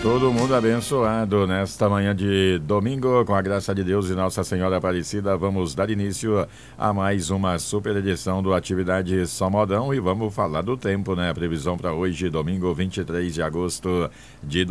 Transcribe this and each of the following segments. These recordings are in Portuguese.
Todo mundo abençoado nesta manhã de domingo, com a graça de Deus e Nossa Senhora Aparecida. Vamos dar início a mais uma super edição do Atividade Só Modão e vamos falar do tempo, né? A previsão para hoje, domingo 23 de agosto de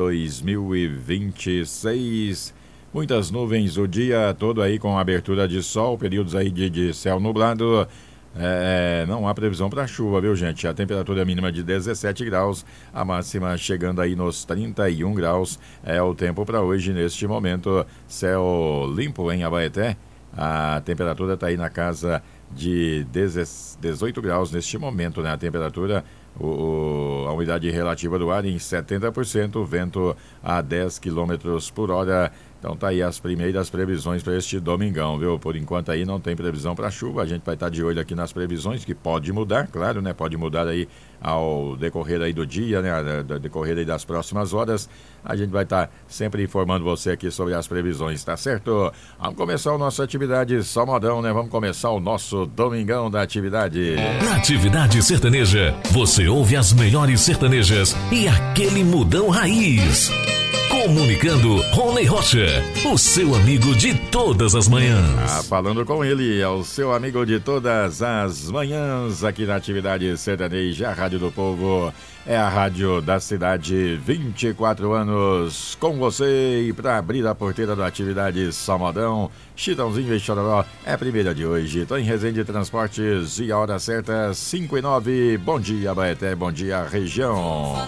2026. Muitas nuvens o dia todo aí com abertura de sol, períodos aí de céu nublado. Não há previsão para chuva, viu, gente? A temperatura mínima de 17 graus, a máxima chegando aí nos 31 graus. É o tempo para hoje, neste momento. Céu limpo em Abaeté. A temperatura está aí na casa de 18 graus neste momento, né? A temperatura, a umidade relativa do ar em 70%, vento a 10 quilômetros por hora. Então tá aí as primeiras previsões para este domingão, viu? Por enquanto aí não tem previsão para chuva, a gente vai estar de olho aqui nas previsões, que pode mudar, claro, né? Pode mudar aí ao decorrer aí do dia, né? Ao decorrer aí das próximas horas. A gente vai estar sempre informando você aqui sobre as previsões, tá certo? Vamos começar a nossa atividade Só Modão, né? Vamos começar o nosso domingão da atividade. Na Atividade Sertaneja, você ouve as melhores sertanejas e aquele mudão raiz. Comunicando Rony Rocha, o seu amigo de todas as manhãs. Falando com ele, é o seu amigo de todas as manhãs, aqui na Atividade Sertaneja, a Rádio do Povo, é a rádio da cidade, 24 anos com você. E para abrir a porteira da Atividade Só Modão, Chitãozinho e Chororó, é a primeira de hoje. Tô em Resende Transportes e a hora certa, 5:09. Bom dia, Baeté, bom dia, região.